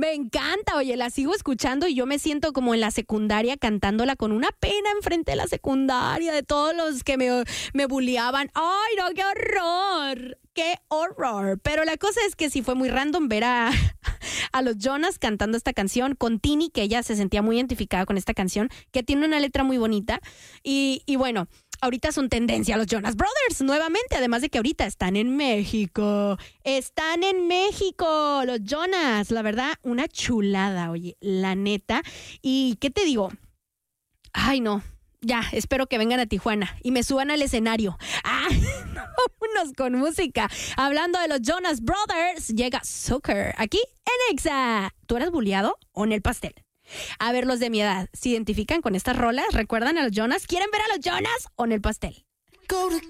Me encanta, oye, la sigo escuchando y yo me siento como en la secundaria cantándola con una pena enfrente de la secundaria de todos los que me bulleaban. ¡Ay, no, qué horror! ¡Qué horror! Pero la cosa es que sí fue muy random ver a los Jonas cantando esta canción con Tini, que ella se sentía muy identificada con esta canción, que tiene una letra muy bonita. Y bueno, ahorita son tendencia los Jonas Brothers nuevamente, además de que ahorita están en México. Están en México los Jonas, la verdad, una chulada, oye, la neta. ¿Y qué te digo? Ay, no. Ya, espero que vengan a Tijuana y me suban al escenario. ¡Ah! Vámonos con música. Hablando de los Jonas Brothers, llega Zucker aquí en Exa. ¿Tú eras bulleado o en el pastel? A ver, los de mi edad, ¿se identifican con estas rolas? ¿Recuerdan a los Jonas? ¿Quieren ver a los Jonas o en el pastel?